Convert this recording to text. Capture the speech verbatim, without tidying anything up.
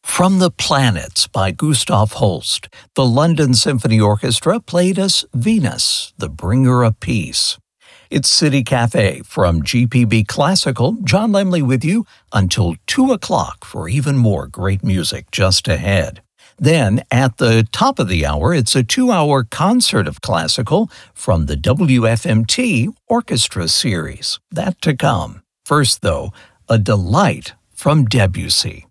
From the Planets by Gustav Holst, the London Symphony Orchestra played us Venus, the Bringer of Peace. It's City Cafe from G P B Classical. John Lemley with you until two o'clock for even more great music just ahead. Then, at the top of the hour, it's a two-hour concert of classical from the W F M T Orchestra Series. That to come. First, though, a delight from Debussy.